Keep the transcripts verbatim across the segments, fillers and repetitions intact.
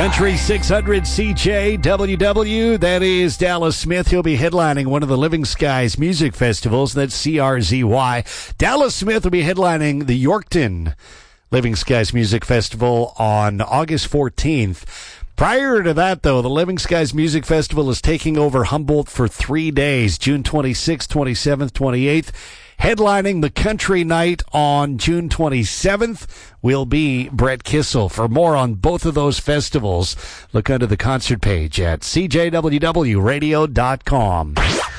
Country six hundred C J W W. That is Dallas Smith. He'll be headlining one of the Living Skies music festivals. That's C R Z Y. Dallas Smith will be headlining the Yorkton Living Skies Music Festival on August fourteenth. Prior to that, though, the Living Skies Music Festival is taking over Humboldt for three days, June twenty-sixth, twenty-seventh, twenty-eighth. Headlining the Country Night on June twenty-seventh will be Brett Kissel. For more on both of those festivals, look under the concert page at C J W W radio dot com.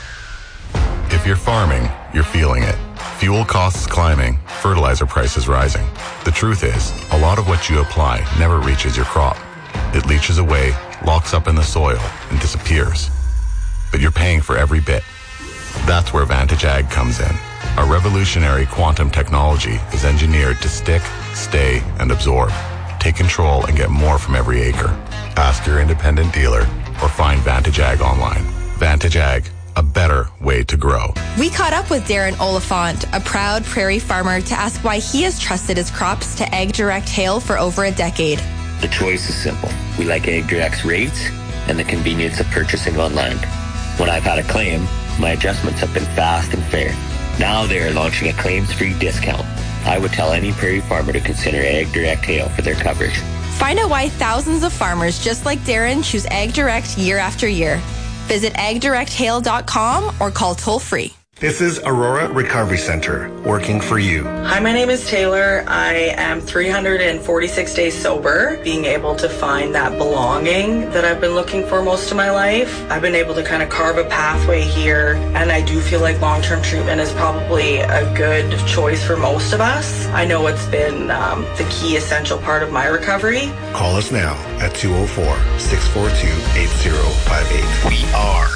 If you're farming, you're feeling it. Fuel costs climbing, fertilizer prices rising. The truth is, a lot of what you apply never reaches your crop. It leaches away, locks up in the soil, and disappears. But you're paying for every bit. That's where Vantage Ag comes in. Our revolutionary quantum technology is engineered to stick, stay, and absorb. Take control and get more from every acre. Ask your independent dealer or find Vantage Ag online. Vantage Ag, a better way to grow. We caught up with Darren Oliphant, a proud prairie farmer, to ask why he has trusted his crops to Ag Direct Hail for over a decade. The choice is simple. We like Ag Direct's rates and the convenience of purchasing online. When I've had a claim, my adjustments have been fast and fair. Now they are launching a claims-free discount. I would tell any prairie farmer to consider Ag Direct Hail for their coverage. Find out why thousands of farmers just like Darren choose Ag Direct year after year. Visit ag direct hail dot com or call toll-free. This is Aurora Recovery Center, working for you. Hi, my name is Taylor. I am three hundred forty-six days sober, being able to find that belonging that I've been looking for most of my life. I've been able to kind of carve a pathway here, and I do feel like long-term treatment is probably a good choice for most of us. I know it's been um, the key essential part of my recovery. Call us now at two oh four, six four two, eight oh five eight. We are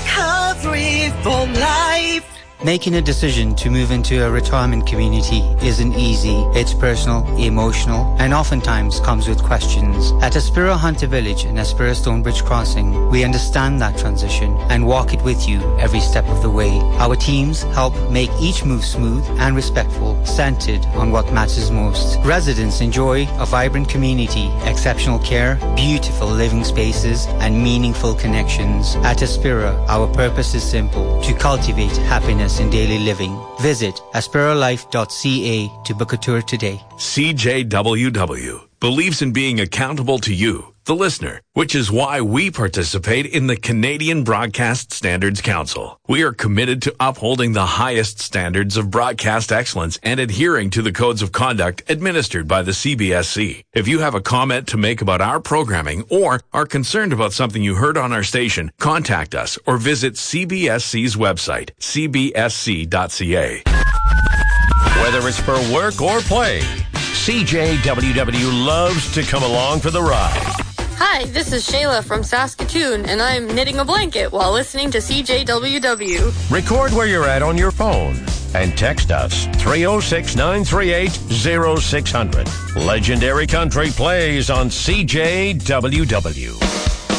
Recovery for Life. Making a decision to move into a retirement community isn't easy. It's personal, emotional, and oftentimes comes with questions. At Aspira Hunter Village and Aspira Stonebridge Crossing, we understand that transition and walk it with you every step of the way. Our teams help make each move smooth and respectful, centered on what matters most. Residents enjoy a vibrant community, exceptional care, beautiful living spaces, and meaningful connections. At Aspira, our purpose is simple: to cultivate happiness in daily living. Visit aspira life dot c a to book a tour today. C J W W believes in being accountable to you, the listener, which is why we participate in the Canadian Broadcast Standards Council. We are committed to upholding the highest standards of broadcast excellence and adhering to the codes of conduct administered by the C B S C. If you have a comment to make about our programming or are concerned about something you heard on our station, contact us or visit C B S C's website, c b s c dot c a. Whether it's for work or play, C J W W loves to come along for the ride. Hi, this is Shayla from Saskatoon, and I'm knitting a blanket while listening to C J W W. Record where you're at on your phone and text us three oh six, nine three eight, oh six hundred. Legendary Country plays on C J W W.